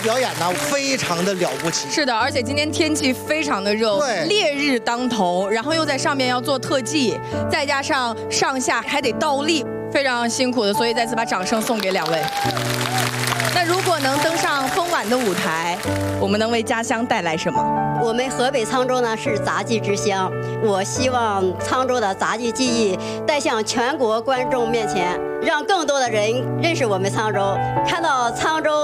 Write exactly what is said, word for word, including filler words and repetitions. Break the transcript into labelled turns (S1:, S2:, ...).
S1: 表演呢，非常的了不起。
S2: 是的，而且今天天气非常的热，
S1: 对，
S2: 烈日当头，然后又在上面要做特技，再加上上下还得倒立，非常辛苦的，所以再次把掌声送给两位。那如果能登上丰晚的舞台，我们能为家乡带来什么？
S3: 我们河北沧州呢是杂技之乡，我希望沧州的杂技技艺带向全国观众面前，让更多的人认识我们沧州，看到沧州